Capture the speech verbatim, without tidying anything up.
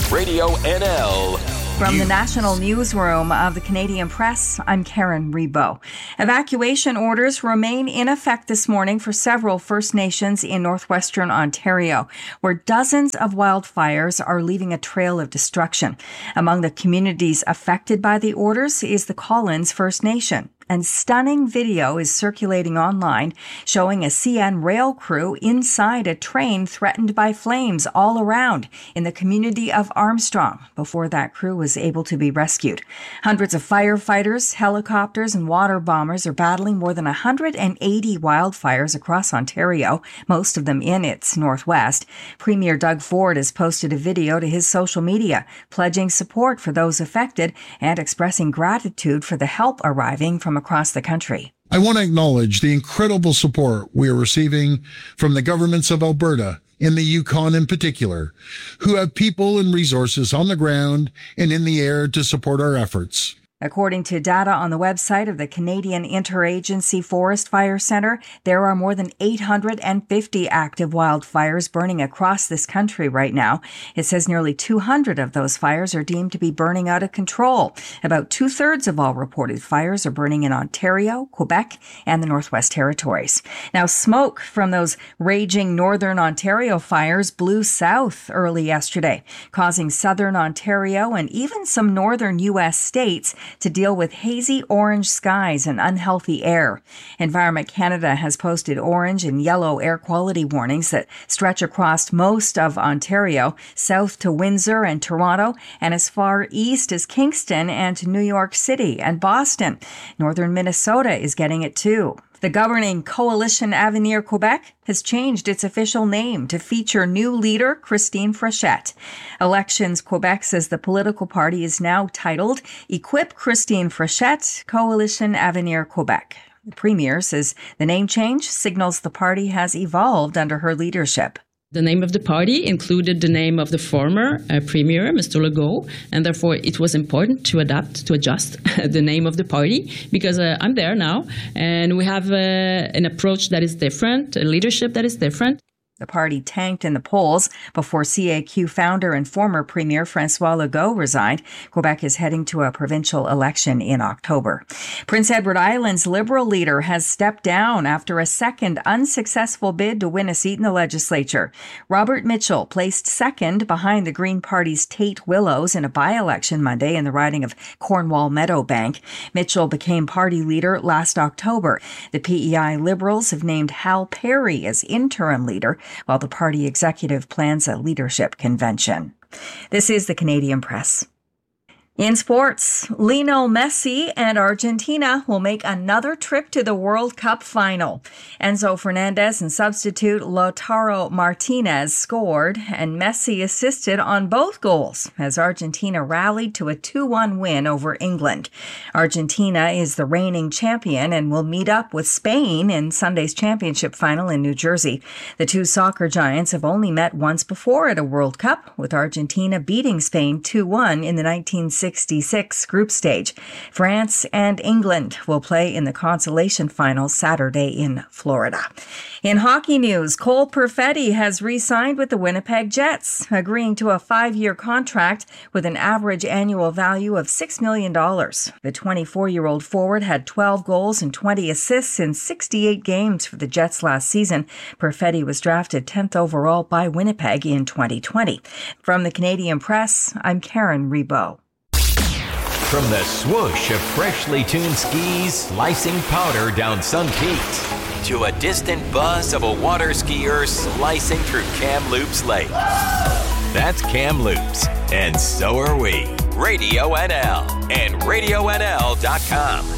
Radio N L. From the National Newsroom of the Canadian Press, I'm Karen Rebo. Evacuation orders remain in effect this morning for several First Nations in northwestern Ontario, where dozens of wildfires are leaving a trail of destruction. Among the communities affected by the orders is the Collins First Nation. And stunning video is circulating online showing a C N rail crew inside a train threatened by flames all around in the community of Armstrong before that crew was able to be rescued. Hundreds of firefighters, helicopters, and water bombers are battling more than one hundred eighty wildfires across Ontario, most of them in its northwest. Premier Doug Ford has posted a video to his social media, pledging support for those affected and expressing gratitude for the help arriving from across the country. I want to acknowledge the incredible support we are receiving from the governments of Alberta and the Yukon in particular, who have people and resources on the ground and in the air to support our efforts. According to data on the website of the Canadian Interagency Forest Fire Centre, there are more than eight hundred fifty active wildfires burning across this country right now. It says nearly two hundred of those fires are deemed to be burning out of control. About two-thirds of all reported fires are burning in Ontario, Quebec, and the Northwest Territories. Now, smoke from those raging northern Ontario fires blew south early yesterday, causing southern Ontario and even some northern U S states to deal with hazy orange skies and unhealthy air. Environment Canada has posted orange and yellow air quality warnings that stretch across most of Ontario, south to Windsor and Toronto, and as far east as Kingston and to New York City and Boston. Northern Minnesota is getting it too. The governing Coalition Avenir Quebec has changed its official name to feature new leader Christine Frechette. Elections Quebec says the political party is now titled Equip Christine Frechette Coalition Avenir Quebec. The premier says the name change signals the party has evolved under her leadership. The name of the party included the name of the former uh, premier, Mister Legault, and therefore it was important to adapt, to adjust the name of the party because uh, I'm there now and we have uh, an approach that is different, a leadership that is different. The party tanked in the polls before C A Q founder and former Premier François Legault resigned. Quebec is heading to a provincial election in October. Prince Edward Island's Liberal leader has stepped down after a second unsuccessful bid to win a seat in the legislature. Robert Mitchell placed second behind the Green Party's Tate Willows in a by-election Monday in the riding of Cornwall Meadowbank. Mitchell became party leader last October. The P E I Liberals have named Hal Perry as interim leader, while the party executive plans a leadership convention. This is the Canadian Press. In sports, Lionel Messi and Argentina will make another trip to the World Cup final. Enzo Fernandez and substitute Lautaro Martinez scored, and Messi assisted on both goals as Argentina rallied to a two one win over England. Argentina is the reigning champion and will meet up with Spain in Sunday's championship final in New Jersey. The two soccer giants have only met once before at a World Cup, with Argentina beating Spain two one in the nineteen sixty-six group stage. France and England will play in the consolation final Saturday in Florida. In hockey news, Cole Perfetti has re-signed with the Winnipeg Jets, agreeing to a five-year contract with an average annual value of six million dollars. The twenty-four-year-old forward had twelve goals and twenty assists in sixty-eight games for the Jets last season. Perfetti was drafted tenth overall by Winnipeg in twenty twenty. From the Canadian Press, I'm Karen Rebo. From the swoosh of freshly tuned skis slicing powder down Sun Peaks to a distant buzz of a water skier slicing through Kamloops Lake. That's Kamloops, and so are we. Radio N L and radio N L dot com.